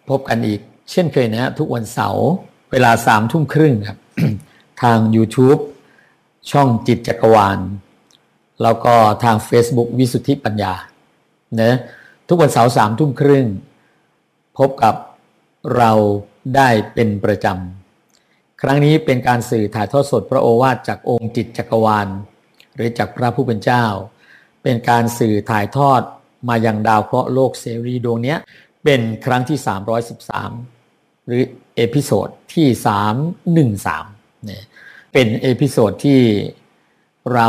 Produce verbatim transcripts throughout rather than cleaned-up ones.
พบกันอีกเช่นเคยนะฮะทุกวันเสาร์เวลาสามทุ่มครึ่งครับ ทาง YouTube ช่องจิตจักรวาลแล้วก็ทาง Facebook วิสุทธิปัญญานะทุกวันเสาร์สามทุ่มครึ่งพบกับเราได้เป็นประจำครั้งนี้เป็นการสื่อถ่ายทอดสดพระโอวาทจากองค์จิตจักรวาลหรือจากพระผู้เป็นเจ้าเป็นการสื่อถ่ายทอดมายังดาวเคราะห์โลกเสรีดวงนี้เป็นครั้งที่สามร้อยสิบสามหรือเอพิโซดที่สามร้อยสิบสามเนี่ยเป็นเอพิโซดที่เรา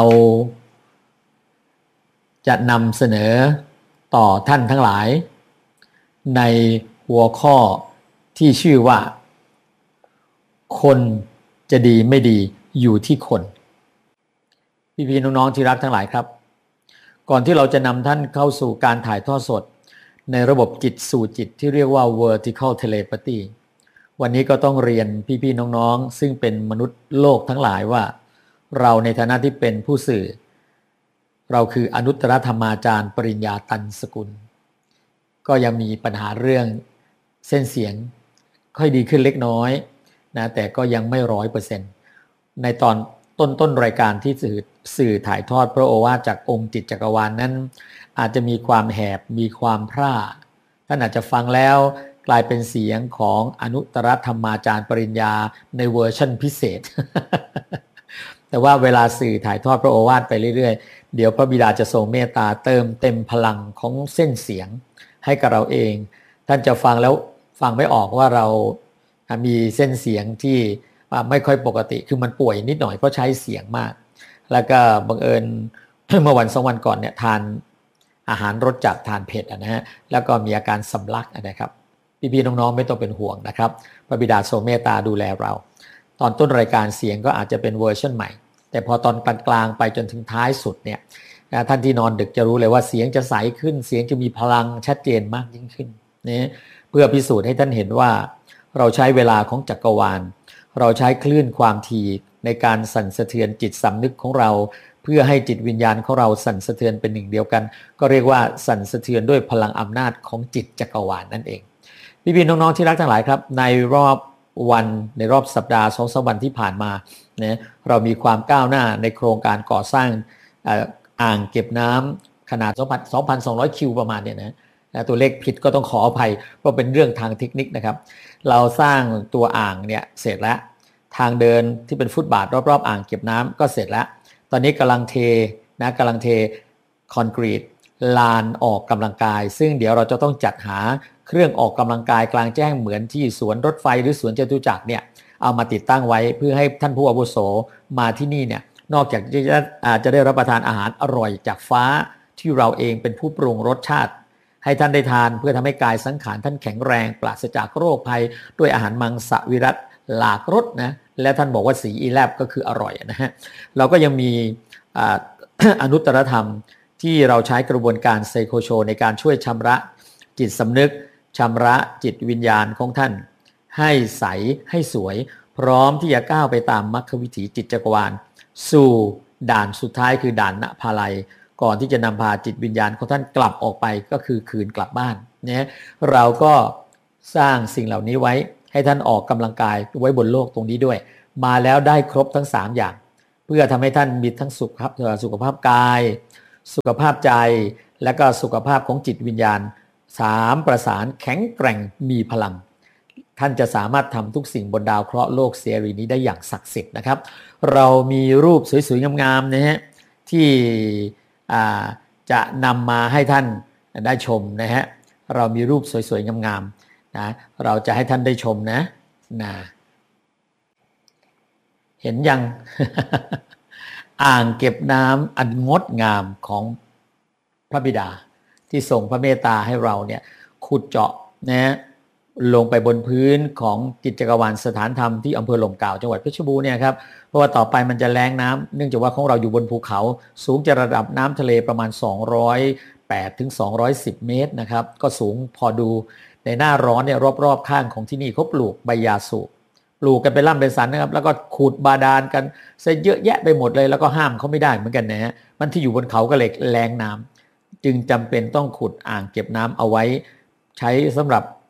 จะนำเสนอต่อท่านทั้งหลายในหัวข้อที่ชื่อว่าคนจะดีไม่ดีอยู่ที่คนพี่ๆน้องๆที่รักทั้งหลายครับก่อนที่เราจะนำท่านเข้าสู่การถ่ายทอดสดในระบบจิตสู่จิตที่เรียกว่า vertical telepathy วันนี้ก็ต้องเรียนพี่ๆน้องๆซึ่งเป็นมนุษย์โลกทั้งหลายว่าเราในฐานะที่เป็นผู้สื่อเราคืออนุตตรธรรมาจารย์ปริญญาตันสกุลก็ยังมีปัญหาเรื่องเส้นเสียงค่อยดีขึ้นเล็กน้อยนะแต่ก็ยังไม่ร้อยเปอร์เซ็นต์ในตอนต้นต้นรายการที่สื่อสื่อถ่ายทอดพระโอวาทจากองค์จิตจักรวาล น, นั้นอาจจะมีความแหบมีความพร่าท่านอาจจะฟังแล้วกลายเป็นเสียงของอนุตตรธรรมาจารย์ปริญญาในเวอร์ชันพิเศษ แต่ว่าเวลาสื่อถ่ายทอดพระโอวาทไปเรื่อยๆเดี๋ยวพระบิดาจะทรงเมตตาเติมเต็มพลังของเส้นเสียงให้กับเราเองท่านจะฟังแล้วฟังไม่ออกว่าเรามีเส้นเสียงที่ไม่ค่อยปกติคือมันป่วยนิดหน่อยเพราะใช้เสียงมากแล้วก็บังเอิญ เมื่อวันสองวันก่อนเนี่ยทานอาหารรสจัดทานเผ็ดนะฮะแล้วก็มีอาการสำลักนะครับพี่ๆน้องๆไม่ต้องเป็นห่วงนะครับพระบิดาทรงเมตตาดูแลเราตอนต้นรายการเสียงก็อาจจะเป็นเวอร์ชันใหม่แต่พอตอนกลางๆไปจนถึงท้ายสุดเนี่ยท่านที่นอนดึกจะรู้เลยว่าเสียงจะใสขึ้นเสียงจะมีพลังชัดเจนมากยิ่งขึ้นนี่เพื่อพิสูจน์ให้ท่านเห็นว่าเราใช้เวลาของจักรวาลเราใช้คลื่นความถี่ในการสั่นสะเทือนจิตสำนึกของเราเพื่อให้จิตวิญญาณของเราสั่นสะเทือนเป็นหนึ่งเดียวกันก็เรียกว่าสั่นสะเทือนด้วยพลังอำนาจของจิตจักรวาลนั่นเองพี่ๆน้องๆที่รักทั้งหลายครับในรอบวันในรอบสัปดาห์ สองถึงสาม วันที่ผ่านมาเนี่ยเรามีความก้าวหน้าในโครงการก่อสร้างอ่างเก็บน้ำขนาด สองพันสองร้อย คิวประมาณเนี่ยนะตัวเลขผิดก็ต้องขออภัยเพราะเป็นเรื่องทางเทคนิคนะครับเราสร้างตัวอ่างเนี่ยเสร็จแล้วทางเดินที่เป็นฟุตบาทรอบๆอ่างเก็บน้ำก็เสร็จแล้วตอนนี้กำลังเทนะกำลังเทคอนกรีตลานออกกำลังกายซึ่งเดี๋ยวเราจะต้องจัดหาเครื่องออกกำลังกายกลางแจ้งเหมือนที่สวนรถไฟหรือสวนจตุจักรเนี่ยเอามาติดตั้งไว้เพื่อให้ท่านผู้อาวุโสมาที่นี่เนี่ยนอกจากจะอาจจะได้รับประทานอาหารอร่อยจากฟ้าที่เราเองเป็นผู้ปรุงรสชาติให้ท่านได้ทานเพื่อทำให้กายสังขารท่านแข็งแรงปราศจากโรคภัยด้วยอาหารมังสวิรัติหลากรสนะและท่านบอกว่าสีอีแลบก็คืออร่อยนะฮะเราก็ยังมี อ, อนุตตรธรรมที่เราใช้กระบวนการไซโคโชในการช่วยชำระจิตสำนึกชำระจิตวิญญาณของท่านให้ใสให้สวยพร้อมที่จะก้าวไปตามมรรควิถีจิตจักรวาลสู่ด่านสุดท้ายคือด่านณภาลัยก่อนที่จะนำพาจิตวิญญาณของท่านกลับออกไปก็คือคืนกลับบ้านเนี่ยเราก็สร้างสิ่งเหล่านี้ไว้ให้ท่านออกกำลังกายไว้บนโลกตรงนี้ด้วยมาแล้วได้ครบทั้งสามอย่างเพื่อทำให้ท่านมีทั้งสุขภาพสุขภาพกายสุขภาพใจและก็สุขภาพของจิตวิญญาณสามประสานแข็งแกร่งมีพลังท่านจะสามารถทำทุกสิ่งบนดาวเคราะห์โลกเสรีนี้ได้อย่างศักดิ์สิทธิ์นะครับเรามีรูปสวยๆงามๆนะฮะที่จะนำมาให้ท่านได้ชมนะฮะเรามีรูปสวยๆงามๆนะเราจะให้ท่านได้ชมนะนะเห็นยัง อ่างเก็บน้ำอันงดงามของพระบิดาที่ทรงพระเมตตาให้เราเนี่ยขุดเจาะนะลงไปบนพื้นของจิตจักรวาลสถานธรรมที่อำเภอหล่มเก่าจังหวัดเพชรบูรณ์เนี่ยครับเพราะว่าต่อไปมันจะแล้งน้ำเนื่องจากว่าของเราอยู่บนภูเขาสูงจากระดับน้ำทะเลประมาณสองร้อยแปดถึงสองร้อยสิบเมตรนะครับก็สูงพอดูในหน้าร้อนเนี่ยรอบๆข้างของที่นี่เขาปลูกใบยาสูบปลูกกันเป็นล่ำเป็นสันนะครับแล้วก็ขุดบาดาลกันซะเยอะแยะไปหมดเลยแล้วก็ห้ามเขาไม่ได้เหมือนกันนะฮะมันที่อยู่บนเขาก็เลยแล้งน้ำจึงจำเป็นต้องขุดอ่างเก็บน้ำเอาไว้ใช้สำหรับ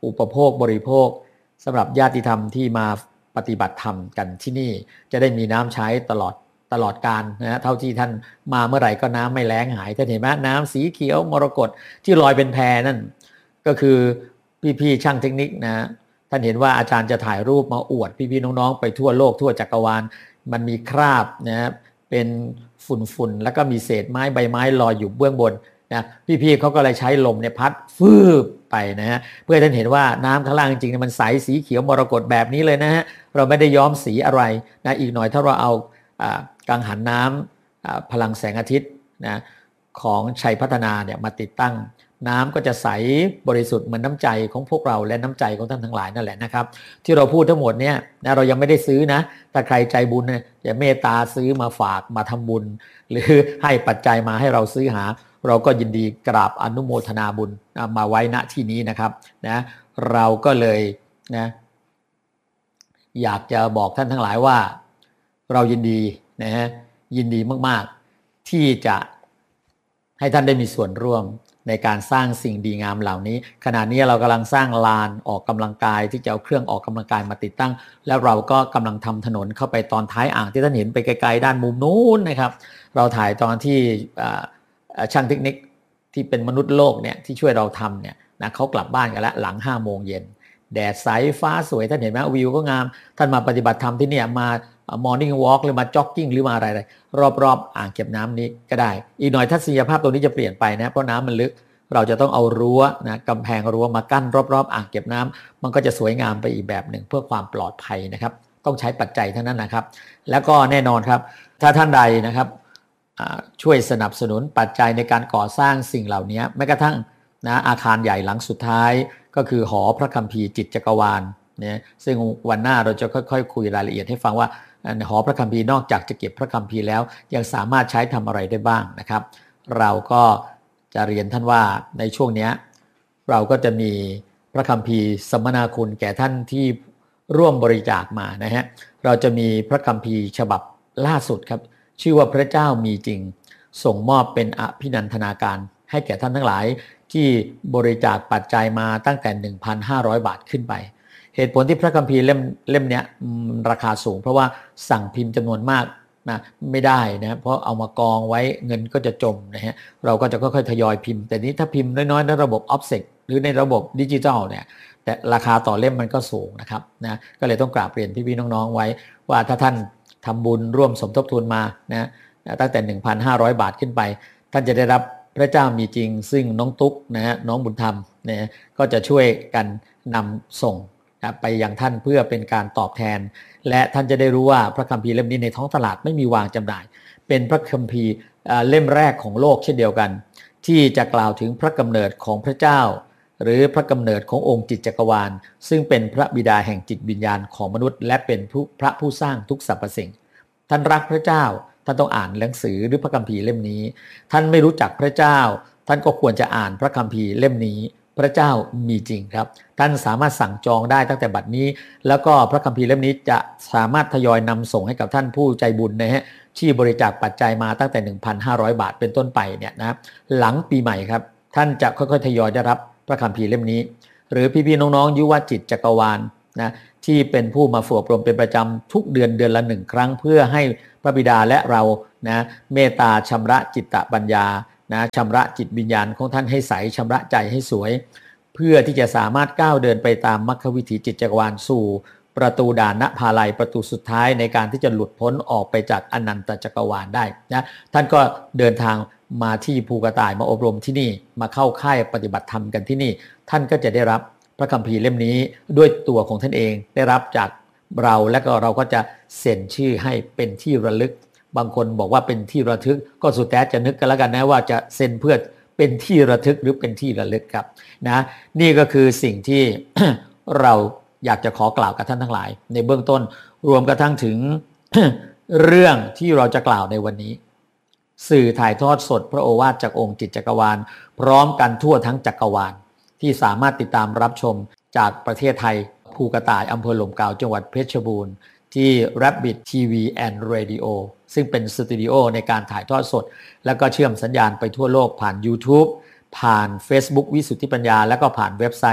อุปโภคบริโภคสำหรับญาติธรรมที่มาปฏิบัติธรรมกันที่นี่จะได้มีน้ำใช้ตลอดตลอดกาลนะฮะเท่าที่ท่านมาเมื่อไหร่ก็น้ำไม่แล้งหายท่านเห็นไหมน้ำสีเขียวมรกตที่ลอยเป็นแพนั่นก็คือพี่ๆช่างเทคนิคนะท่านเห็นว่าอาจารย์จะถ่ายรูปมาอวดพี่ๆน้องๆไปทั่วโลกทั่วจักรวาลมันมีคราบนะเป็นฝุ่นๆแล้วก็มีเศษไม้ใบไม้ลอยอยู่เบื้องบนนะพี่ๆเขาก็เลยใช้ลมเนี่ยพัดฟืบไปนะฮะเพื่อให้ท่านเห็นว่าน้ำข้างล่างจริงๆมันใสสีเขียวมรกตแบบนี้เลยนะฮะเราไม่ได้ย้อมสีอะไรนะอีกหน่อยถ้าเราเอากังหันน้ำพลังแสงอาทิตย์นะของชัยพัฒนาเนี่ยมาติดตั้งน้ำก็จะใสบริสุทธิ์เหมือนน้ำใจของพวกเราและน้ำใจของท่านทั้งหลายนั่นแหละนะครับที่เราพูดทั้งหมดเนี่ยนะเรายังไม่ได้ซื้อนะถ้าใครใจบุญเนี่ยจะเมตตาซื้อมาฝากมาทำบุญหรือให้ปัจจัยมาให้เราซื้อหาเราก็ยินดีกราบอนุโมทนาบุญมาไว้ณที่นี้นะครับนะเราก็เลยนะอยากจะบอกท่านทั้งหลายว่าเรายินดีนะฮะยินดีมากๆที่จะให้ท่านได้มีส่วนร่วมในการสร้างสิ่งดีงามเหล่านี้ขณะนี้เรากำลังสร้างลานออกกำลังกายที่จะเอาเครื่องออกกำลังกายมาติดตั้งแล้วเราก็กำลังทำถนนเข้าไปตอนท้ายอ่างที่ท่านเห็นไปไกลๆด้านมุมนู้นนะครับเราถ่ายตอนที่ช่างเทคนิคที่เป็นมนุษย์โลกเนี่ยที่ช่วยเราทำเนี่ยนะเขากลับบ้านกันแล้วหลังห้าโมงเย็นแดดใสฟ้าสวยท่านเห็นไหมวิวก็งามท่านมาปฏิบัติธรรมที่เนี่ยมามอร์นิ่งวอล์กหรือมาจ็อกกิ้งหรือมาอะไรๆรอบๆอ่างเก็บน้ำนี้ก็ได้อีกหน่อยทัศนียภาพตรงนี้จะเปลี่ยนไปนะเพราะน้ำมันลึกเราจะต้องเอารั้วนะกำแพงรั้วมากั้นรอบๆอ่างเก็บน้ำมันก็จะสวยงามไปอีกแบบหนึ่งเพื่อความปลอดภัยนะครับต้องใช้ปัจจัยทั้งนั้นนะครับแล้วก็แน่นอนครับถ้าท่านใดนะครับช่วยสนับสนุนปัจจัยในการก่อสร้างสิ่งเหล่านี้แม้กระทั่งนะอาคารใหญ่หลังสุดท้ายก็คือหอพระคัมภีร์จิตจักรวาลเนี่ยซึ่งวันหน้าเราจะค่อยๆคุยรายละเอียดให้ฟังว่าหอพระคัมภีร์นอกจากจะเก็บพระคัมภีร์แล้วยังสามารถใช้ทำอะไรได้บ้างนะครับเราก็จะเรียนท่านว่าในช่วงนี้เราก็จะมีพระคัมภีร์สมนาคุณแก่ท่านที่ร่วมบริจาคมานะฮะเราจะมีพระคัมภีร์ฉบับล่าสุดครับชื่อว่าพระเจ้ามีจริงส่งมอบเป็นอภินันทนาการให้แก่ท่านทั้งหลายที่บริจาคปัจจัยมาตั้งแต่ หนึ่งพันห้าร้อย บาทขึ้นไปเหตุผลที่พระคัมภีร์เล่มเล่มนี้ราคาสูงเพราะว่าสั่งพิมพ์จำนวนมากนะไม่ได้นะเพราะเอามากองไว้เงินก็จะจมนะฮะเราก็จะค่อยๆทยอยพิมพ์แต่นี้ถ้าพิมพ์น้อยๆในระบบ Offset หรือในระบบดิจิทัลเนี่ยแต่ราคาต่อเล่มมันก็สูงนะครับนะก็เลยต้องกราบเรียนพี่ๆน้องๆไว้ว่าถ้าท่านทำบุญร่วมสมทบทุนมานะตั้งแต่ หนึ่งพันห้าร้อย บาทขึ้นไปท่านจะได้รับพระเจ้ามีจริงซึ่งน้องตุ๊กนะฮะน้องบุญธรรมนะก็จะช่วยกันนำส่งไปยังท่านเพื่อเป็นการตอบแทนและท่านจะได้รู้ว่าพระคัมภีร์เล่มนี้ในท้องตลาดไม่มีวางจำหน่ายเป็นพระคัมภีร์เล่มแรกของโลกเช่นเดียวกันที่จะกล่าวถึงพระกำเนิดของพระเจ้าหรือพระกำเนิดขององค์จิตจักรวาลซึ่งเป็นพระบิดาแห่งจิตวิญญาณของมนุษย์และเป็นพระผู้สร้างทุกสรรพสิ่งท่านรักพระเจ้าท่านต้องอ่านหนังสือหรือพระคัมภีร์เล่มนี้ท่านไม่รู้จักพระเจ้าท่านก็ควรจะอ่านพระคัมภีร์เล่มนี้พระเจ้ามีจริงครับท่านสามารถสั่งจองได้ตั้งแต่บัดนี้แล้วก็พระคัมภีร์เล่มนี้จะสามารถทยอยนำส่งให้กับท่านผู้ใจบุญนะฮะที่บริจาคปัจจัยมาตั้งแต่ หนึ่งพันห้าร้อย บาทเป็นต้นไปเนี่ยนะหลังปีใหม่ครับท่านจะค่อยๆทยอยได้รับพระคัมภีร์เล่มนี้หรือพี่ๆน้องๆยุวจิตจักรวาลนะที่เป็นผู้มาฝึกอบรมเป็นประจำทุกเดือนเดือนละหนึ่งครั้งเพื่อให้พระบิดาและเรานะเมตตาชำระจิตตปัญญานะชำระจิตวิญญาณของท่านให้ใสชำระใจให้สวยเพื่อที่จะสามารถก้าวเดินไปตามมรรควิถีจิตจักรวาลสู่ประตูด่านณภาลัยประตูสุดท้ายในการที่จะหลุดพ้นออกไปจากอนันตจักรวาลได้นะท่านก็เดินทางมาที่ภูกระต่ายมาอบรมที่นี่มาเข้าค่ายปฏิบัติธรรมกันที่นี่ท่านก็จะได้รับพระคัมภีร์เล่มนี้ด้วยตัวของท่านเองได้รับจากเราและก็เราก็จะเซ็นชื่อให้เป็นที่ระลึกบางคนบอกว่าเป็นที่ระทึกก็สุดแต่จะนึกกันแล้วกันนะว่าจะเซ็นเพื่อเป็นที่ระทึกหรือเป็นที่ระลึกครับนะนี่ก็คือสิ่งที่ เราอยากจะขอกล่าวกับท่านทั้งหลายในเบื้องต้นรวมกระทั่งถึง เรื่องที่เราจะกล่าวในวันนี้สื่อถ่ายทอดสดพระโอวาทจากองค์จิตจักรวาลพร้อมกันทั่วทั้งจักรวาลที่สามารถติดตามรับชมจากประเทศไทยภูกระต่ายอำเภอหล่มเกล้าจังหวัดเพชรบูรณ์ที่ Rabbit ที วี and Radio ซึ่งเป็นสตูดิโอในการถ่ายทอดสดแล้วก็เชื่อมสัญญาณไปทั่วโลกผ่าน YouTube ผ่าน Facebook วิสุทธิปัญญาแล้วก็ผ่านเว็บไซต์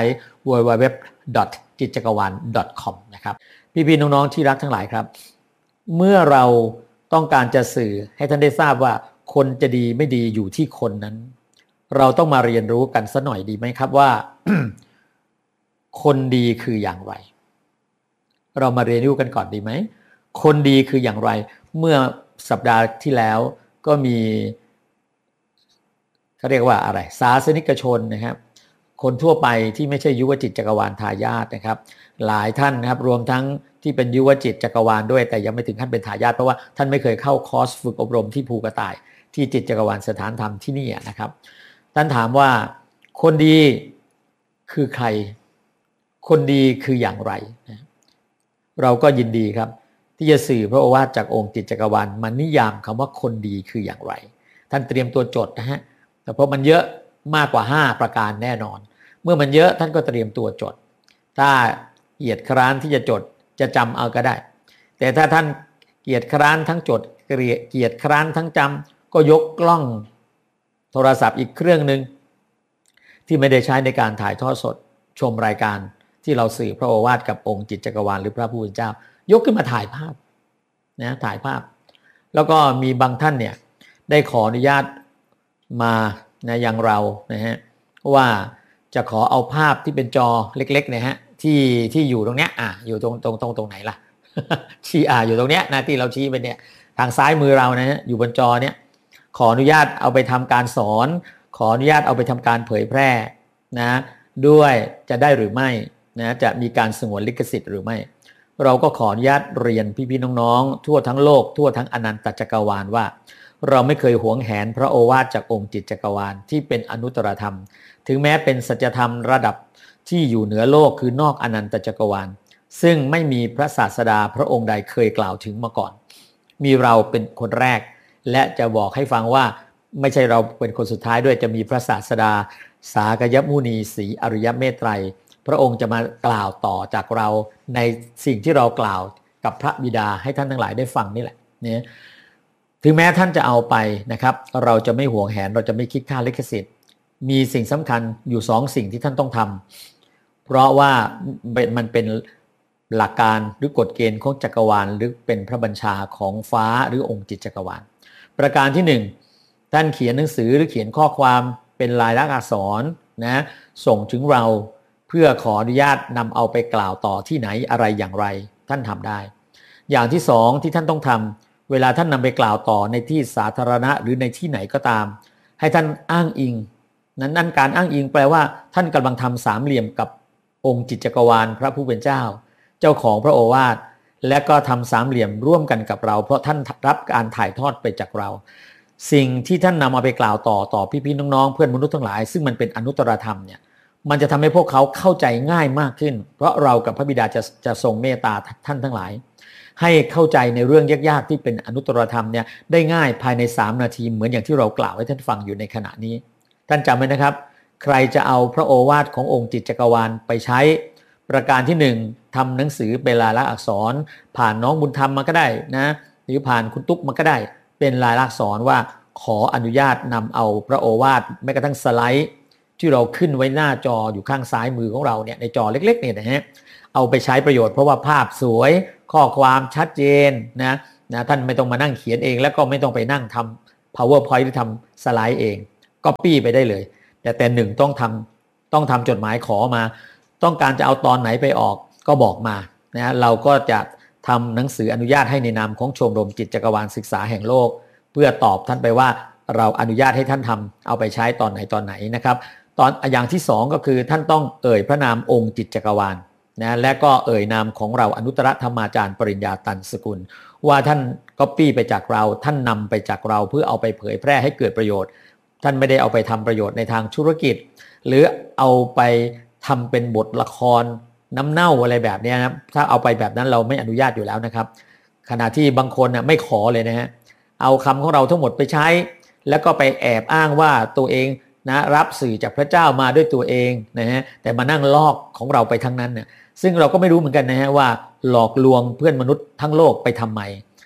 ดับเบิลยู ดับเบิลยู ดับเบิลยู ดอท จิตจักรวาล ดอท คอม นะครับพี่ๆน้องๆที่รักทั้งหลายครับเมื่อเราต้องการจะสื่อให้ท่านได้ทราบว่าคนจะดีไม่ดีอยู่ที่คนนั้นเราต้องมาเรียนรู้กันสักหน่อยดีไหมครับว่า คนดีคืออย่างไรเรามาเรียนรู้กันก่อนดีไหมคนดีคืออย่างไรเมื่อสัปดาห์ที่แล้วก็มีเขาเรียกว่าอะไรศาสนิกชนนะครับคนทั่วไปที่ไม่ใช่ยุวจิตจักรวาลทายาทนะครับหลายท่านนะครับรวมทั้งที่เป็นยุวจิตจักรวาลด้วยแต่ยังไม่ถึงขั้นเป็นทายาทเพราะว่าท่านไม่เคยเข้าคอร์สฝึกอบรมที่ภูกระต่ายที่จิตจักรวาลสถานธรรมที่นี่นะครับท่านถามว่าคนดีคือใครคนดีคืออย่างไรนะเราก็ยินดีครับที่จะสื่อพระโอวาทจากองค์จิตจักรวาลมานิยามคำว่าคนดีคืออย่างไรท่านเตรียมตัวจดนะฮะแต่เพราะมันเยอะมากกว่าห้าประการแน่นอนเมื่อมันเยอะท่านก็เตรียมตัวจดถ้าเกียจคร้านที่จะจดจะจำเอาก็ได้แต่ถ้าท่านเกียจคร้านทั้งจดเกียจคร้านทั้งจำก็ยกกล้องโทรศัพท์อีกเครื่องนึงที่ไม่ได้ใช้ในการถ่ายทอดสดชมรายการที่เราสื่อพระโอวาทกับองค์จิตจักรวาลหรือพระผู้เป็นเจ้ายกขึ้นมาถ่ายภาพนะถ่ายภาพแล้วก็มีบางท่านเนี่ยได้ขออนุญาตมานะอย่างเรานะฮะว่าจะขอเอาภาพที่เป็นจอเล็กๆนะฮะที่ที่อยู่ตรงเนี้ยอ่ะอยู่ตรงตรงตรงตรงไหนล่ะ ชี้อ่ะอยู่ตรงเนี้ยนะที่เราชี้ไปเนี่ยทางซ้ายมือเรานะฮะอยู่บนจอเนี้ยขออนุญาตเอาไปทำการสอนขออนุญาตเอาไปทำการเผยแพร่นะด้วยจะได้หรือไม่นะจะมีการสงวนลิขสิทธิ์หรือไม่เราก็ขออนุญาตเรียนพี่ๆน้องๆทั่วทั้งโลกทั่วทั้งอนันตจักรวาลว่าเราไม่เคยหวงแหนพระโอวาทจากองค์จิตจักรวาลที่เป็นอนุตตรธรรมถึงแม้เป็นสัจธรรมระดับที่อยู่เหนือโลกคือนอกอนันตจักรวาลซึ่งไม่มีพระศาสดาพระองค์ใดเคยกล่าวถึงมาก่อนมีเราเป็นคนแรกและจะบอกให้ฟังว่าไม่ใช่เราเป็นคนสุดท้ายด้วยจะมีพระศาสดาสากยมุนีศรีอริยเมตไตรพระองค์จะมากล่าวต่อจากเราในสิ่งที่เรากล่าวกับพระบิดาให้ท่านทั้งหลายได้ฟังนี่แหละเนี่ยถึงแม้ท่านจะเอาไปนะครับเราจะไม่หวงแหนเราจะไม่คิดค่าลิขสิทธิ์มีสิ่งสำคัญอยู่สองสิ่งที่ท่านต้องทำเพราะว่ามันเป็นหลักการหรือกฎเกณฑ์ของจักรวาลหรือเป็นพระบัญชาของฟ้าหรือองค์จิตจักรวาลประการที่หนึ่งท่านเขียนหนังสือหรือเขียนข้อความเป็นลายลักษณ์อักษรนะส่งถึงเราเพื่อขออนุญาตนำเอาไปกล่าวต่อที่ไหนอะไรอย่างไรท่านทำได้อย่างที่สองที่ท่านต้องทำเวลาท่านนำไปกล่าวต่อในที่สาธารณะหรือในที่ไหนก็ตามให้ท่านอ้างอิงนั้นนั่นการอ้างอิงแปลว่าท่านกำลังทำสามเหลี่ยมกับองค์จิตจักรวาลพระผู้เป็นเจ้าเจ้าของพระโอวาทและก็ทำสามเหลี่ยมร่วมกันกับเราเพราะท่านรับการถ่ายทอดไปจากเราสิ่งที่ท่านนำมาไปกล่าวต่อต่อพี่ๆน้องๆเพื่อนมนุษย์ทั้งหลายซึ่งมันเป็นอนุตตรธรรมเนี่ยมันจะทำให้พวกเขาเข้าใจง่ายมากขึ้นเพราะเรากับพระบิดาจะจะทรงเมตตาท่านทั้งหลายให้เข้าใจในเรื่องยากๆที่เป็นอนุตตรธรรมเนี่ยได้ง่ายภายในสามนาทีเหมือนอย่างที่เรากล่าวให้ท่านฟังอยู่ในขณะนี้ท่านจำไว้นะครับใครจะเอาพระโอวาทขององค์จิตจักรวาลไปใช้ประการที่หนึ่งทำหนังสือเป็นลายลักษณ์อักษรผ่านน้องบุญธรรมมาก็ได้นะหรือผ่านคุณตุ๊กมาก็ได้เป็นลายลักษณ์อักษรว่าขออนุญาตนำเอาพระโอวาทแม้กระทั่งสไลด์ที่เราขึ้นไว้หน้าจออยู่ข้างซ้ายมือของเราเนี่ยในจอเล็กๆเนี่ยนะฮะเอาไปใช้ประโยชน์เพราะว่าภาพสวยข้อความชัดเจนนะนะท่านไม่ต้องมานั่งเขียนเองแล้วก็ไม่ต้องไปนั่งทำ powerpoint หรือทำสไลด์เอง copy ไปได้เลยแต่แต่หนึ่งต้องทำต้องทำจดหมายขอมาต้องการจะเอาตอนไหนไปออกก็บอกมานะเราก็จะทำหนังสืออนุญาตให้ในนามของชมรมจิตจักรวาลศึกษาแห่งโลกเพื่อตอบท่านไปว่าเราอนุญาตให้ท่านทำเอาไปใช้ตอนไหนตอนไหนนะครับตอนอย่างที่สองก็คือท่านต้องเอ่ยพระนามองค์จิตจักรวาลนะและก็เอ่ยนามของเราอนุตตรธรรมาจารย์ปริญญาตันสกุลว่าท่านก๊อปปี้ไปจากเราท่านนำไปจากเราเพื่อเอาไปเผยแพร่ให้เกิดประโยชน์ท่านไม่ได้เอาไปทำประโยชน์ในทางธุรกิจหรือเอาไปทำเป็นบทละครน้ำเน่าอะไรแบบนี้นะถ้าเอาไปแบบนั้นเราไม่อนุญาตอยู่แล้วนะครับขณะที่บางคนนะไม่ขอเลยนะฮะเอาคำของเราทั้งหมดไปใช้แล้วก็ไปแอบอ้างว่าตัวเองนะรับสื่อจากพระเจ้ามาด้วยตัวเองนะฮะแต่มานั่งลอกของเราไปทั้งนั้นเนี่ยซึ่งเราก็ไม่รู้เหมือนกันนะฮะว่าหลอกลวงเพื่อนมนุษย์ทั้งโลกไปทำไม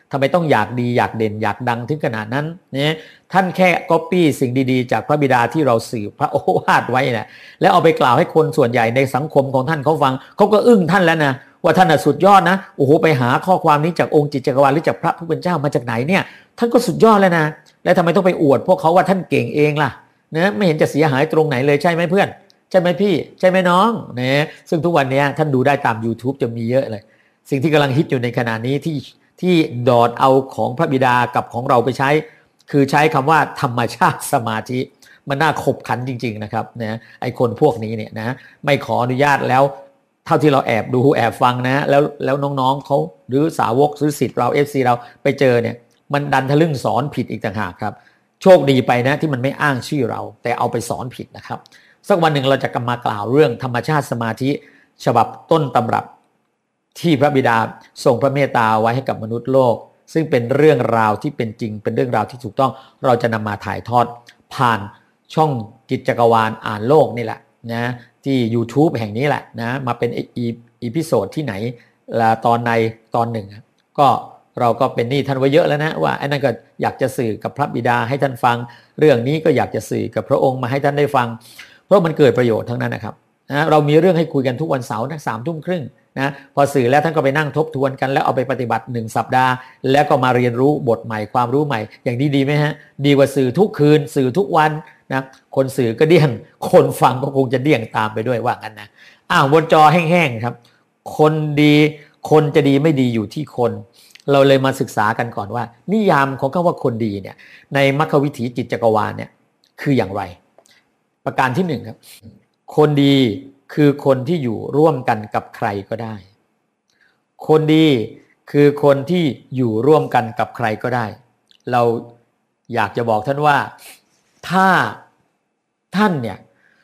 ทำไมต้องอยากดีอยากเด่นอยากดังถึงขนาดนั้นเนี่ยท่านแค่ก๊อปปี้สิ่งดีๆจากพระบิดาที่เราสื่อพระโอวาทไว้นะแล้วเอาไปกล่าวให้คนส่วนใหญ่ในสังคมของท่านเขาฟังเขาก็อึ้งท่านแล้วนะว่าท่านสุดยอดนะโอ้โหไปหาข้อความนี้จากองค์จิตจักรวาลหรือจากพระผู้เป็นเจ้ามาจากไหนเนี่ยท่านก็สุดยอดแล้วนะแล้วทำไมต้องไปอวดพวกเขาว่าท่านเก่งเองล่ะนะไม่เห็นจะเสียหายตรงไหนเลยใช่ไหมเพื่อนใช่ไหมพี่ใช่ไหมน้องนะซึ่งทุกวันนี้ท่านดูได้ตาม YouTube จะมีเยอะเลยสิ่งที่กำลังฮิตอยู่ในขณะนี้ที่ที่ดอดเอาของพระบิดากับของเราไปใช้คือใช้คำว่าธรรมชาติสมาธิมันน่าขบขันจริงๆนะครับนะไอคนพวกนี้เนี่ยนะไม่ขออนุญาตแล้วเท่าที่เราแอบดูแอบฟังนะแล้วแล้วน้องๆเขาหรือสาวกหรือศิษย์เรา เอฟ ซี เราไปเจอเนี่ยมันดันทะลึ่งสอนผิดอีกต่างหากครับโชคดีไปนะที่มันไม่อ้างชื่อเราแต่เอาไปสอนผิดนะครับสักวันหนึ่งเราจะกลับมากล่าวเรื่องธรรมชาติสมาธิฉบับต้นตำรับที่พระบิดาทรงพระเมตตาไว้ให้กับมนุษย์โลกซึ่งเป็นเรื่องราวที่เป็นจริงเป็นเรื่องราวที่ถูกต้องเราจะนำมาถ่ายทอดผ่านช่องจิตจักรวาลอ่านโลกนี่แหละนะที่ YouTube แห่งนี้แหละนะมาเป็นอีพิโซดที่ไหนละตอนในตอนหนึ่งก็เราก็เป็นหนี้ท่านไว้เยอะแล้วนะว่าไอ้นั่นก็อยากจะสื่อกับพระบิดาให้ท่านฟังเรื่องนี้ก็อยากจะสื่อกับพระองค์มาให้ท่านได้ฟังเพราะมันเกิดประโยชน์ทั้งนั้นนะครับนะเรามีเรื่องให้คุยกันทุกวันเสาร์นะสามทุ่มครึ่งนะพอสื่อแล้วท่านก็ไปนั่งทบทวนกันแล้วเอาไปปฏิบัติหนึ่งสัปดาห์แล้วก็มาเรียนรู้บทใหม่ความรู้ใหม่อย่างนี้ดีไหมฮะดีกว่าสื่อทุกคืนสื่อทุกวันนะคนสื่อก็เดี่ยงคนฟังก็คงจะเดี่ยงตามไปด้วยว่ากันนะอ้าวบนจอแห้งๆครับคนดีคนจะดีไม่ดีอยู่ที่คนเราเลยมาศึกษากันก่อนว่านิยามของคำว่าคนดีเนี่ยในมรรควิถีจิตจักรวาลเนี่ยคืออย่างไรประการที่หนึ่งครับคนดีคือคนที่อยู่ร่วมกันกับใครก็ได้คนดีคือคนที่อยู่ร่วมกันกับใครก็ได้เราอยากจะบอกท่านว่าถ้าท่านเนี่ย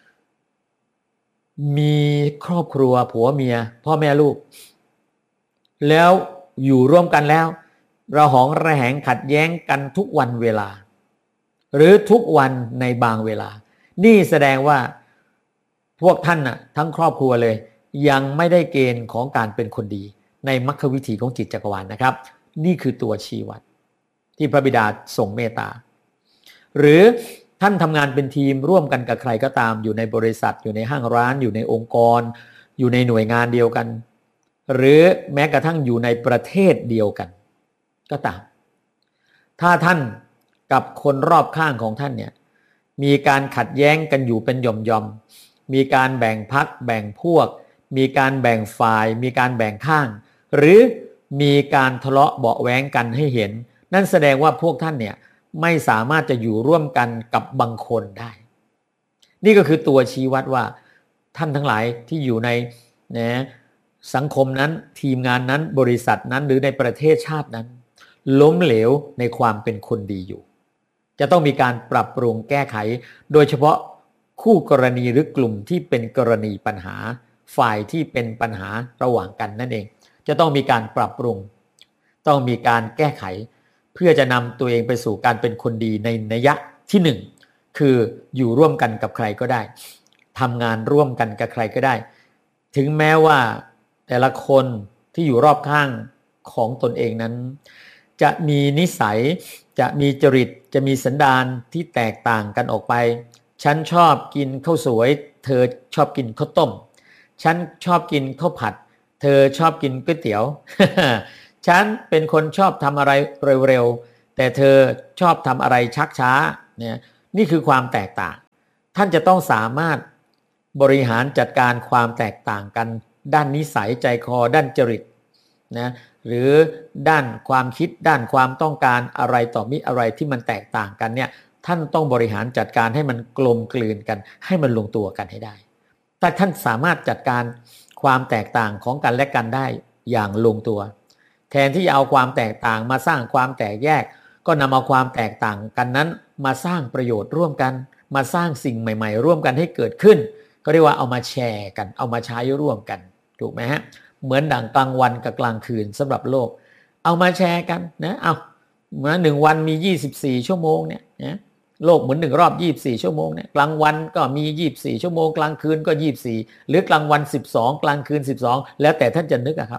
มีครอบครัวผัวเมียพ่อแม่ลูกแล้วอยู่ร่วมกันแล้วระหองระแหงขัดแย้งกันทุกวันเวลาหรือทุกวันในบางเวลานี่แสดงว่าพวกท่านน่ะทั้งครอบครัวเลยยังไม่ได้เกณฑ์ของการเป็นคนดีในมรรควิถีของจิตจักรวาลนะครับนี่คือตัวชี้วัดที่พระบิดาทรงเมตตาหรือท่านทำงานเป็นทีมร่วมกันกับใครก็ตามอยู่ในบริษัทอยู่ในห้างร้านอยู่ในองค์กรอยู่ในหน่วยงานเดียวกันหรือแม้กระทั่งอยู่ในประเทศเดียวกันก็ตามถ้าท่านกับคนรอบข้างของท่านเนี่ยมีการขัดแย้งกันอยู่เป็นหย่อมๆมีการแบ่งพรรคแบ่งพวกมีการแบ่งฝ่ายมีการแบ่งข้างหรือมีการทะเลาะเบาะแว้งกันให้เห็นนั่นแสดงว่าพวกท่านเนี่ยไม่สามารถจะอยู่ร่วมกันกับบางคนได้นี่ก็คือตัวชี้วัดว่าท่านทั้งหลายที่อยู่ในนะสังคมนั้นทีมงานนั้นบริษัทนั้นหรือในประเทศชาตินั้นล้มเหลวในความเป็นคนดีอยู่จะต้องมีการปรับปรุงแก้ไขโดยเฉพาะคู่กรณีหรือกลุ่มที่เป็นกรณีปัญหาฝ่ายที่เป็นปัญหาระหว่างกันนั่นเองจะต้องมีการปรับปรุงต้องมีการแก้ไขเพื่อจะนำตัวเองไปสู่การเป็นคนดีในนัยยะที่หนึ่งคืออยู่ร่วมกันกับใครก็ได้ทำงานร่วมกันกับใครก็ได้ถึงแม้ว่าแต่ละคนที่อยู่รอบข้างของตนเองนั้นจะมีนิสัยจะมีจริตจะมีสันดานที่แตกต่างกันออกไปฉันชอบกินข้าวสวยเธอชอบกินข้าวต้มฉันชอบกินข้าวผัดเธอชอบกินก๋วยเตี๋ยว ฉันเป็นคนชอบทำอะไรเร็วๆแต่เธอชอบทำอะไรชักช้าเนี่ยนี่คือความแตกต่างท่านจะต้องสามารถบริหารจัดการความแตกต่างกันด้านนิสัยใจคอด้านจริตนะหรือด้านความคิดด้านความต้องการอะไรต่อมิอะไรที่มันแตกต่างกันเนี่ยท่านต้องบริหารจัดการให้มันกลมกลืนกันให้มันลงตัวกันให้ได้แต่ท่านสามารถจัดการความแตกต่างของกันและกันได้อย่างลงตัวแทนที่จะเอาความแตกต่างมาสร้างความแตกแยกก็นำเอาความแตกต่างกันนั้นมาสร้างประโยชน์ร่วมกันมาสร้างสิ่งใหม่ๆร่วมกันให้เกิดขึ้นก็เรียกว่าเอามาแชร์กันเอามาใช้ร่วมกันถูกไหมฮะเหมือนดั่งกลางวันกับกลางคืนสำหรับโลกเอามาแชร์กันนะเอาเหมือนหนึ่งวันมียี่สิบสี่ชั่วโมงเนี่ยนะโลกเหมือนหนึ่งรอบยี่สิบสี่ชั่วโมงเนี่ยกลางวันก็มียี่สิบสี่ชั่วโมงกลางคืนก็ยี่สิบสี่หรือกลางวันสิบสองกลางคืนสิบสองแล้วแต่ท่านจะนึกอะครับ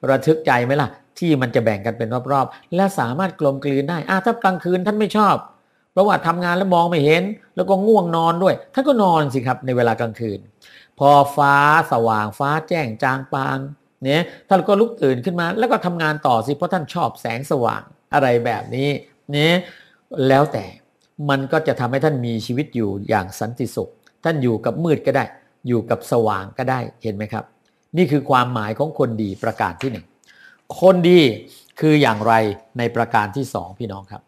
ระทึกใจไหมล่ะที่มันจะแบ่งกันเป็นรอบๆและสามารถกลมกลืนได้อ่ะถ้ากลางคืนท่านไม่ชอบเพราะว่าทำงานแล้วมองไม่เห็นแล้วก็ง่วงนอนด้วยท่านก็นอนสิครับในเวลากลางคืนพอฟ้าสว่างฟ้าแจ้งจางปางเนี่ยท่านก็ลุกตื่นขึ้นมาแล้วก็ทำงานต่อสิเพราะท่านชอบแสงสว่างอะไรแบบนี้เนี่ยแล้วแต่มันก็จะทำให้ท่านมีชีวิตอยู่อย่างสันติสุขท่านอยู่กับมืดก็ได้อยู่กับสว่างก็ได้เห็นไหมครับนี่คือความหมายของคนดีประการที่หนึ่งคนดีคืออย่างไรในประการที่สองพี่น้องครับ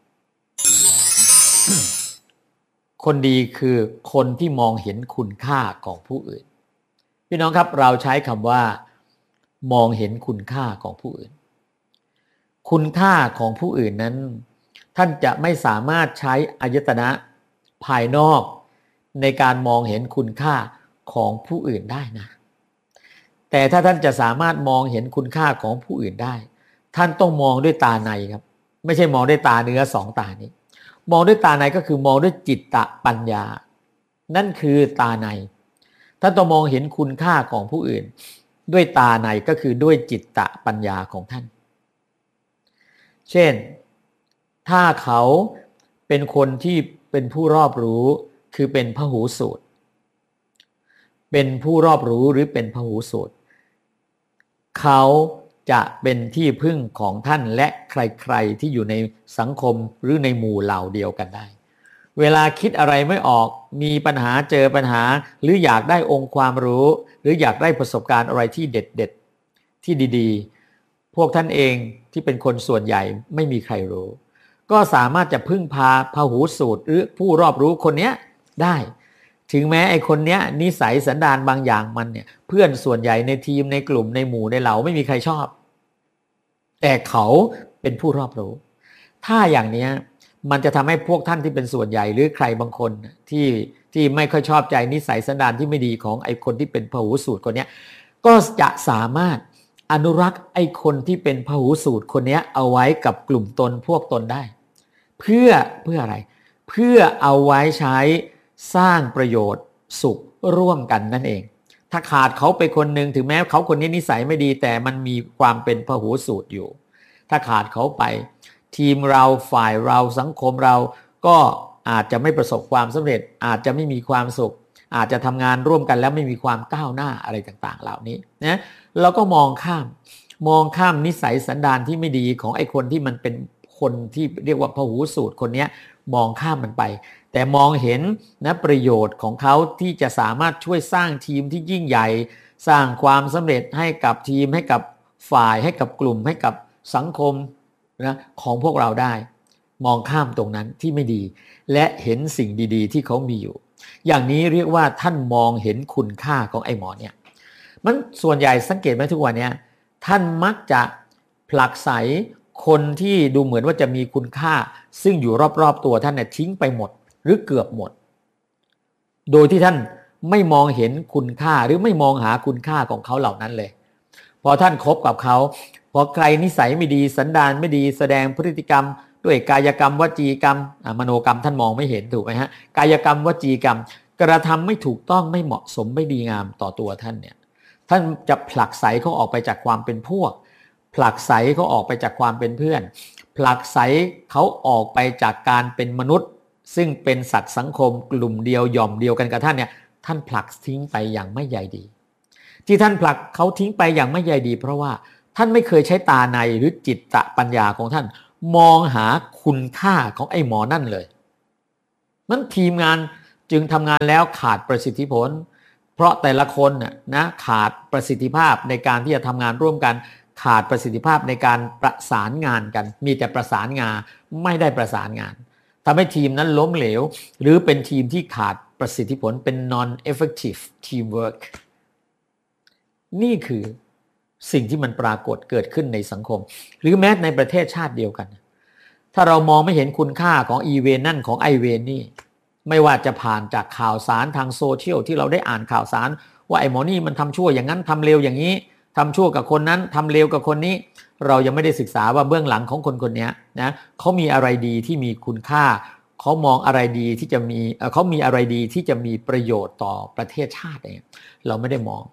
คนดีคือคนที่มองเห็นคุณค่าของผู้อื่นพี่น้องครับเราใช้คำว่ามองเห็นคุณค่าของผู้อื่นคุณค่าของผู้อื่นนั้นท่านจะไม่สามารถใช้อายตนะภายนอกในการมองเห็นคุณค่าของผู้อื่นได้นะแต่ถ้าท่านจะสามารถมองเห็นคุณค่าของผู้อื่นได้ท่านต้องมองด้วยตาในครับไม่ใช่มองด้วยตาเนื้อสองตานี้มองด้วยตาในก็คือมองด้วยจิตตปัญญานั่นคือตาในท่านต้องมองเห็นคุณค่าของผู้อื่นด้วยตาในก็คือด้วยจิตตปัญญาของท่านเช่นถ้าเขาเป็นคนที่เป็นผู้รอบรู้คือเป็นพหูสูตรเป็นผู้รอบรู้หรือเป็นพหูสูตรเขาจะเป็นที่พึ่งของท่านและใครๆที่อยู่ในสังคมหรือในหมู่เหล่าเดียวกันได้เวลาคิดอะไรไม่ออกมีปัญหาเจอปัญหาหรืออยากได้องค์ความรู้หรืออยากได้ประสบการณ์อะไรที่เด็ดๆที่ดีๆพวกท่านเองที่เป็นคนส่วนใหญ่ไม่มีใครรู้ก็สามารถจะพึ่งพาพหูสูตรหรือผู้รอบรู้คนนี้ได้ถึงแม้ไอ้คนเนี้ยนิสัยสันดานบางอย่างมันเนี่ยเพื่อนส่วนใหญ่ในทีมในกลุ่มในหมู่ในเหล่าไม่มีใครชอบแต่เขาเป็นผู้รอบรู้ถ้าอย่างเนี้ยมันจะทำให้พวกท่านที่เป็นส่วนใหญ่หรือใครบางคนที่ที่ไม่ค่อยชอบใจนิสัยสันดานที่ไม่ดีของไอ้คนที่เป็นพหูสูตรคนเนี้ยก็จะสามารถอนุรักษ์ไอ้คนที่เป็นพหูสูตรคนเนี้ยเอาไว้กับกลุ่มตนพวกตนได้เพื่อเพื่ออะไรเพื่อเอาไว้ใช้สร้างประโยชน์สุขร่วมกันนั่นเองถ้าขาดเขาไปคนหนึ่งถึงแม้เขาคนนี้นิสัยไม่ดีแต่มันมีความเป็นพหูสูตรอยู่ถ้าขาดเขาไปทีมเราฝ่ายเราสังคมเราก็อาจจะไม่ประสบความสำเร็จอาจจะไม่มีความสุขอาจจะทำงานร่วมกันแล้วไม่มีความก้าวหน้าอะไรต่างๆเหล่านี้นะเราก็มองข้ามมองข้ามนิสัยสันดานที่ไม่ดีของไอ้คนที่มันเป็นคนที่เรียกว่าพหูสูตรคนนี้มองข้ามมันไปแต่มองเห็นนะประโยชน์ของเขาที่จะสามารถช่วยสร้างทีมที่ยิ่งใหญ่สร้างความสำเร็จให้กับทีมให้กับฝ่ายให้กับกลุ่มให้กับสังคมนะของพวกเราได้มองข้ามตรงนั้นที่ไม่ดีและเห็นสิ่งดีๆที่เขามีอยู่อย่างนี้เรียกว่าท่านมองเห็นคุณค่าของไอ้หมอเนี่ยมันส่วนใหญ่สังเกตไหมทุกวันนี้ท่านมักจะผลักไสคนที่ดูเหมือนว่าจะมีคุณค่าซึ่งอยู่รอบๆตัวท่านเนี่ยทิ้งไปหมดหรือเกือบหมดโดยที่ท่านไม่มองเห็นคุณค่าหรือไม่มองหาคุณค่าของเขาเหล่านั้นเลยพอท่านคบกับเขาพอใครนิสัยไม่ดีสันดานไม่ดีแสดงพฤติกรรมด้วยกายกรรมวจีกรรมมโนกรรมท่านมองไม่เห็นถูกไหมฮะกายกรรมวจีกรรมกระทำไม่ถูกต้องไม่เหมาะสมไม่ดีงามต่อตัวท่านเนี่ยท่านจะผลักไสเขาออกไปจากความเป็นพวกผลักไสเขาออกไปจากความเป็นเพื่อนผลักไสเขาออกไปจากการเป็นมนุษย์ซึ่งเป็นสัตว์สังคมกลุ่มเดียวหย่อมเดียวกันกับท่านเนี่ยท่านผลักทิ้งไปอย่างไม่ใยดีที่ท่านผลักเขาทิ้งไปอย่างไม่ใยดีเพราะว่าท่านไม่เคยใช้ตาในหรือจิตตปัญญาของท่านมองหาคุณค่าของไอ้หมอนั่นเลยนั้นทีมงานจึงทำงานแล้วขาดประสิทธิผลเพราะแต่ละคนน่ะนะขาดประสิทธิภาพในการที่จะทำงานร่วมกันขาดประสิทธิภาพในการประสานงานกันมีแต่ประสานงานไม่ได้ประสานงานทำให้ทีมนั้นล้มเหลวหรือเป็นทีมที่ขาดประสิทธิผลเป็น non effective teamwork นี่คือสิ่งที่มันปรากฏเกิดขึ้นในสังคมหรือแม้ในประเทศชาติเดียวกันถ้าเรามองไม่เห็นคุณค่าของอีเวนนั่นของไอเวนนี่ไม่ว่าจะผ่านจากข่าวสารทางโซเชียลที่เราได้อ่านข่าวสารว่าไอ้หมอนี่มันทำชั่วอย่างนั้นทำเลวอย่างนี้ทำชั่วกับคนนั้นทำเลวกับคนนี้เรายังไม่ได้ศึกษาว่าเบื้องหลังของคนคนนี้นะเขามีอะไรดีที่มีคุณค่าเขามองอะไรดีที่จะมีเขามีอะไรดีที่จะมีประโยชน์ต่อประเทศชาติเนี่ยเราไม่ได้มอง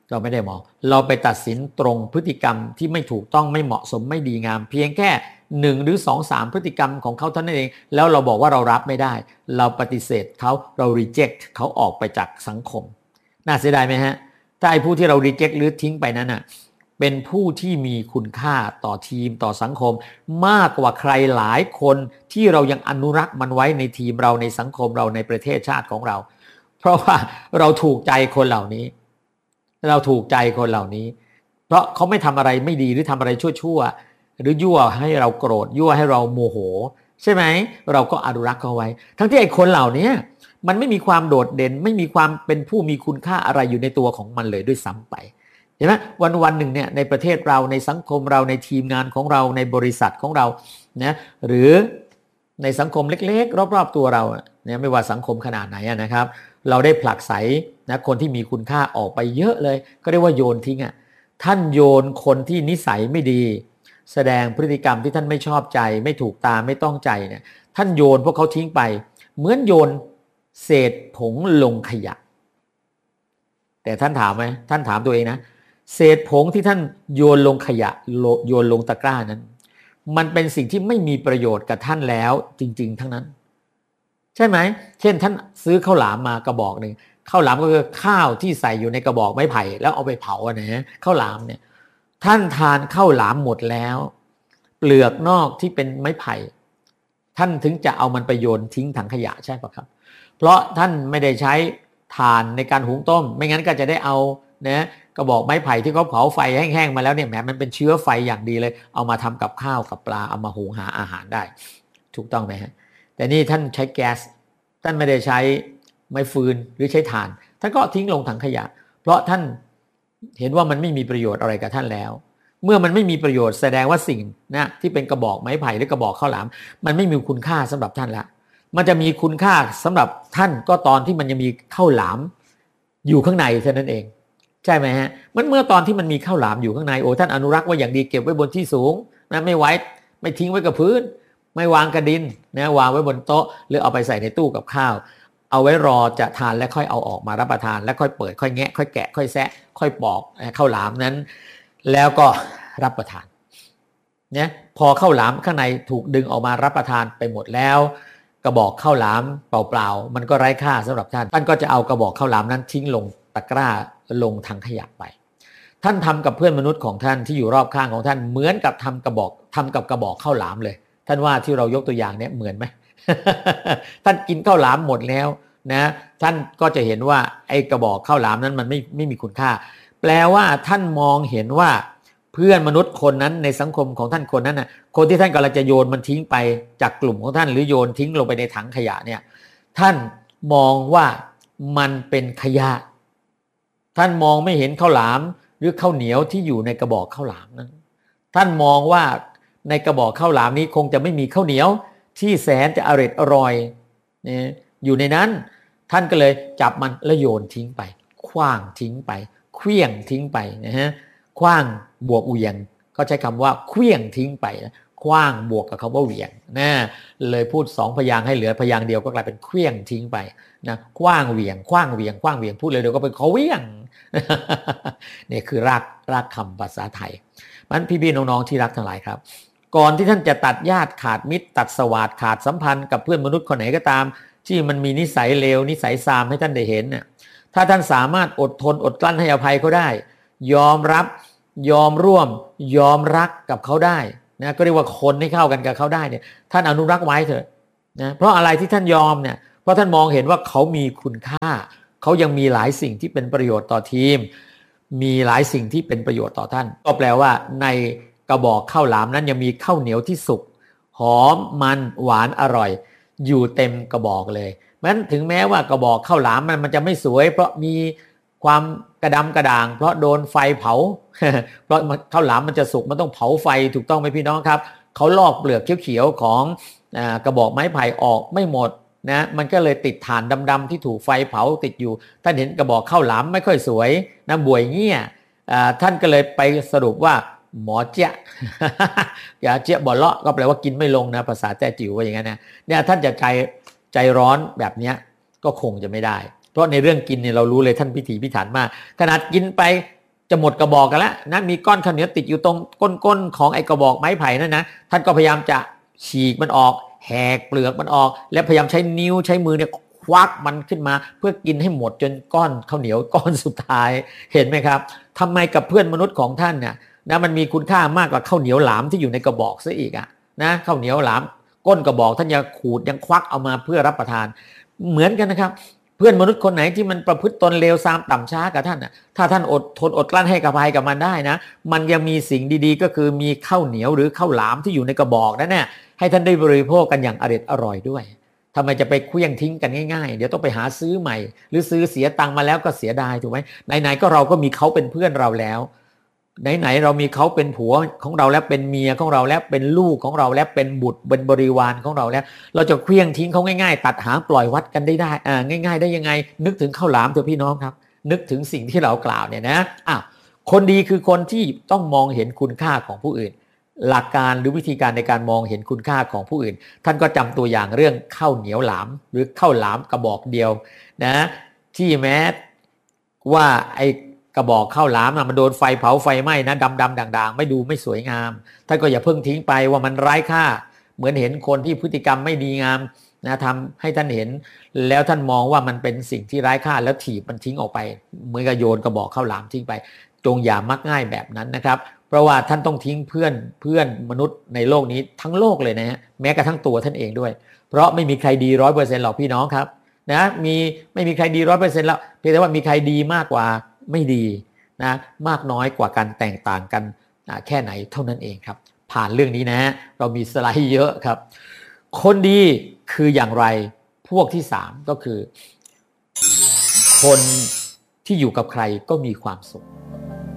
เราไม่ได้มองเราไปตัดสินตรงพฤติกรรมที่ไม่ถูกต้องไม่เหมาะสมไม่ดีงามเพียงแค่หนึ่งหรือสอง สามพฤติกรรมของเขาเท่านั้นเองแล้วเราบอกว่าเรารับไม่ได้เราปฏิเสธเขาเรา reject เขาออกไปจากสังคมน่าเสียดายไหมฮะถ้าไอ้ผู้ที่เรา reject หรือทิ้งไปนั้นน่ะเป็นผู้ที่มีคุณค่าต่อทีมต่อสังคมมากกว่าใครหลายคนที่เรายังอนุรักษ์มันไว้ในทีมเราในสังคมเราในประเทศชาติของเราเพราะว่าเราถูกใจคนเหล่านี้เราถูกใจคนเหล่านี้เพราะเขาไม่ทำอะไรไม่ดีหรือทำอะไรชั่วๆหรือยั่วให้เราโกรธยั่วให้เราโมโหใช่ไหมเราก็อนุรักษ์เขาไว้ทั้งที่ไอ้คนเหล่านี้มันไม่มีความโดดเด่นไม่มีความเป็นผู้มีคุณค่าอะไรอยู่ในตัวของมันเลยด้วยซ้ำไปเห็นไหมวันวันหนึ่งเนี่ยในประเทศเราในสังคมเราในทีมงานของเราในบริษัทของเรานะหรือในสังคมเล็กๆรอบๆตัวเราเนี่ยไม่ว่าสังคมขนาดไหนนะครับเราได้ผลักไสนะคนที่มีคุณค่าออกไปเยอะเลยก็เรียกว่าโยนทิ้งอ่ะท่านโยนคนที่นิสัยไม่ดีแสดงพฤติกรรมที่ท่านไม่ชอบใจไม่ถูกตาไม่ต้องใจเนี่ยท่านโยนพวกเขาทิ้งไปเหมือนโยนเศษผงลงขยะแต่ท่านถามไหมท่านถามตัวเองนะเศษผงที่ท่านโยนลงขยะโยนลงตะกร้านั้นมันเป็นสิ่งที่ไม่มีประโยชน์กับท่านแล้วจริงๆทั้งนั้นใช่ไหมเช่นท่านซื้อข้าวหลามมากระบอกหนึ่งข้าวหลามก็คือข้าวที่ใส่อยู่ในกระบอกไม้ไผ่แล้วเอาไปเผาอะนะข้าวหลามเนี่ยท่านทานข้าวหลามหมดแล้วเปลือกนอกที่เป็นไม้ไผ่ท่านถึงจะเอามันไปโยนทิ้งถังขยะใช่ปะครับเพราะท่านไม่ได้ใช้ถ่านในการหุงต้มไม่งั้นก็จะได้เอานะกระบอกไม้ไผ่ที่เขาเผาไฟแห้งๆมาแล้วเนี่ยแหมมันเป็นเชื้อไฟอย่างดีเลยเอามาทำกับข้าวกับปลาเอามาหุงหาอาหารได้ถูกต้องไหมฮะแต่นี่ท่านใช้แก๊สท่านไม่ได้ใช้ไม้ฟืนหรือใช้ถ่านท่านก็ทิ้งลงถังขยะเพราะท่านเห็นว่ามันไม่มีประโยชน์อะไรกับท่านแล้วเมื่อมันไม่มีประโยชน์แสดงว่าสิ่งนะที่เป็นกระบอกไม้ไผ่หรือกระบอกข้าวหลามมันไม่มีคุณค่าสำหรับท่านละมันจะมีคุณค่าสำหรับท่านก็ตอนที่มันยังมีข้าวหลามอยู่ข้างในเท่านั้นเองใช่ไหมฮะมันเมื่อตอนที่มันมีข้าวหลามอยู่ข้างในโอ้ท่านอนุรักษ์ไว้อย่างดีเก็บไว้บนที่สูงนะไม่ไว้ไม่ทิ้งไว้กับพื้นไม่วางกระดินนะวางไว้บนโต๊ะหรือเอาไปใส่ในตู้กับข้าวเอาไว้รอจะทานแล้วค่อยเอาออกมารับประทานแล้วค่อยเปิดค่อยแงะค่อยแกะค่อยแซะค่อยปอกข้าวหลามนั้นแล้วก็รับประทานเนี่ยพอข้าวหลามข้างในถูกดึงออกมารับประทานไปหมดแล้วกระบอกข้าวหลามเปล่าๆมันก็ไร้ค่าสำหรับท่านท่านก็จะเอากระบอกข้าวหลามนั้นทิ้งลงตะกร้าลงถังขยะไปท่านทำกับเพื่อนมนุษย์ของท่านที่อยู่รอบข้างของท่านเหมือนกับทำกระบอกทำกับกระบอกข้าวหลามเลยท่านว่าที่เรายกตัวอย่างเนี่ยเหมือนไหม ท่านกินข้าวหลามหมดแล้วนะท่านก็จะเห็นว่าไอ้กระบอกข้าวหลามนั้นมันไม่ไม่มีคุณค่าแปลว่าท่านมองเห็นว่าเพื่อนมนุษย์คนนั้นในสังคมของท่านคนนั้นน่ะคนที่ท่านกำลังจะโยนมันทิ้งไปจากกลุ่มของท่านหรือโยนทิ้งลงไปในถังขยะเนี่ยท่านมองว่ามันเป็นขยะท่านมองไม่เห็นข้าวหลามหรือข้าวเหนียวที่อยู่ในกระบอกข้าวหลามนั้นท่านมองว่าในกระบอกข้าวหลามนี้คงจะไม่มีข้าวเหนียวที่แสนจะอร่อยอร่อยเนี่ยอยู่ในนั้นท่านก็เลยจับมันแล้วโยนทิ้งไปขว้างทิ้งไปเคลี้ยงทิ้งไปนะฮะขว้างบวกเหวี่ยงเขาใช้คำว่าเคลี้ยงทิ้งไปขว้างบวกกับคำว่าเหวี่ยงนะเลยพูดสองพยางค์ให้เหลือพยางค์เดียวก็กลายเป็นเคลี้ยงทิ้งไปนะขว้างเหวี่ยงขว้างเหวี่ยงขว้างเหวี่ยงพูดเลยเดี๋ยวก็เป็นเขาเหวี่ยงนี่คือรากรากคำภาษาไทยมันพี่ๆน้องๆที่รักทั้งหลายครับก่อนที่ท่านจะตัดญาติขาดมิตรตัดสวาทขาดสัมพันธ์กับเพื่อนมนุษย์คนไหนก็ตามที่มันมีนิสัยเลวนิสัยซามให้ท่านได้เห็นเนี่ยถ้าท่านสามารถอดทนอดกลั้นให้อภัยเขาได้ยอมรับยอมร่วมยอมรักกับเขาได้นะก็เรียกว่าคนให้เข้ากันกับเขาได้เนี่ยท่านอนุรักษ์ไว้เถอะนะเพราะอะไรที่ท่านยอมเนี่ยเพราะท่านมองเห็นว่าเขามีคุณค่าเขายังมีหลายสิ่งที่เป็นประโยชน์ต่อทีมมีหลายสิ่งที่เป็นประโยชน์ต่อท่านก็แปลว่าในกระบอกข้าวหลามนั้นยังมีข้าวเหนียวที่สุกหอมมันหวานอร่อยอยู่เต็มกระบอกเลยงั้นถึงแม้ว่ากระบอกข้าวหลามมันมันจะไม่สวยเพราะมีความกระดำกระด่างเพราะโดนไฟเผา เพราะข้าวหลามมันจะสุกมันต้องเผาไฟถูกต้องไหมพี่น้องครับเขาลอกเปลือกเขียวๆของกระบอกไม้ไผ่ออกไม่หมดนะมันก็เลยติดฐานดำๆที่ถูกไฟเผาติดอยู่ท่านเห็นกระบอกข้าวหลามไม่ค่อยสวยนะบวยเงี้ยท่านก็เลยไปสรุปว่าหมอเจ๊ะ อย่าเจ๊ะบ่เลาะก็แปลว่ากินไม่ลงนะภาษาแต้จิ๋วว่าอย่างนั้นนะเนี่ยท่านจะใจใจร้อนแบบเนี้ยก็คงจะไม่ได้เพราะในเรื่องกินเนี่ยเรารู้เลยท่านพิถีพิถันมากขนาดกินไปจะหมดกระบอกกันแล้วนะมีก้อนข้าวเหนียวติดอยู่ตรงก้นๆของไอ้กระบอกไม้ไผ่นั่นนะท่านก็พยายามจะฉีกมันออกแหกเปลือกมันออกแล้วพยายามใช้นิ้วใช้มือเนี่ยควักมันขึ้นมาเพื่อกินให้หมดจนก้อนข้าวเหนียวก้อนสุดท้ายเห็นไหมครับทำไมกับเพื่อนมนุษย์ของท่านเนี่ยนะมันมีคุณค่ามากกว่าข้าวเหนียวหลามที่อยู่ในกระบอกซะอีกอะนะข้าวเหนียวหลามก้นกระบอกท่านยังขูดยังควักเอามาเพื่อรับประทานเหมือนกันนะครับเพื่อนมนุษย์คนไหนที่มันประพฤติตนเลวทรามต่ำช้ากับท่านนะถ้าท่านอดทนอดกลั้นให้อภัยกับมันได้นะมันยังมีสิ่งดีๆก็คือมีข้าวเหนียวหรือข้าวหลามที่อยู่ในกระบอกนั่นแหละให้ท่านได้บริโภคกันอย่างอร็ดอร่อยด้วยทำไมจะไปเคลื่องทิ้งกันง่ายๆเดี๋ยวต้องไปหาซื้อใหม่หรือซื้อเสียตังค์มาแล้วก็เสียดายถูกไหมไหนๆก็เราก็มีเขาเป็นเพื่อนเราแล้วไหนๆเรามีเขาเป็นผัวของเราแล้วเป็นเมียของเราแล้วเป็นลูกของเราแล้วเป็นบุตรเป็นบริวารของเราแล้วเราจะเคลื่องทิ้งเขาง่ายๆตัดหางปล่อยวัดกันได้ได้อ่าง่ายๆได้ยังไงนึกถึงข้าวหลามเถอะพี่น้องครับนึกถึงสิ่งที่เรากล่าวเนี่ยนะอ้าวคนดีคือคนที่ต้องมองเห็นคุณค่าของผู้อื่นหลักการหรือวิธีการในการมองเห็นคุณค่าของผู้อื่นท่านก็จำตัวอย่างเรื่องข้าวเหนียวหลามหรือข้าวหลามกระบอกเดียวนะที่แม้ว่าไอกระบอกข้าวหลามนะมันโดนไฟเผาไฟไหม้นะดำดำด่างๆไม่ดูไม่สวยงามท่านก็อย่าเพิ่งทิ้งไปว่ามันไร้ค่าเหมือนเห็นคนที่พฤติกรรมไม่ดีงามนะทำให้ท่านเห็นแล้วท่านมองว่ามันเป็นสิ่งที่ไร้ค่าแล้วถีบมันทิ้งออกไปเหมือนกับโยนกระบอกข้าวหลามทิ้งไปจงอย่ามักง่ายแบบนั้นนะครับเพราะว่าท่านต้องทิ้งเพื่อนเพื่อนมนุษย์ในโลกนี้ทั้งโลกเลยนะฮะแม้กระทั่งตัวท่านเองด้วยเพราะไม่มีใครดีร้อยเปอร์เซ็นต์หรอกพี่น้องครับนะมีไม่มีใครดีร้อยเปอร์เซ็นต์แล้วเพียงแต่ว่ามีใครดีมากกว่าไม่ดีนะมากน้อยกว่ากันแตกต่างกันแค่ไหนเท่านั้นเองครับผ่านเรื่องนี้นะเรามีสไลด์เยอะครับคนดีคืออย่างไรพวกที่สามก็คือคนที่อยู่กับใครก็มีความสุข